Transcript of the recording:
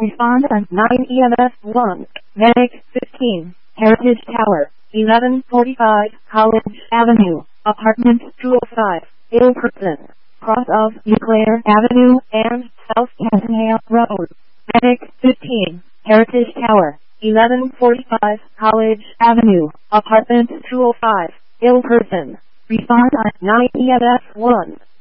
Respond on 9 EMS 1. Medic 15. Heritage Tower, 1145 College Avenue, Apartment 205, ill person, cross of Nuclear Avenue and South Centennial Road. Medic 15. Heritage Tower, 1145 College Avenue, Apartment 205, ill person. Respond on 9 EMS 1.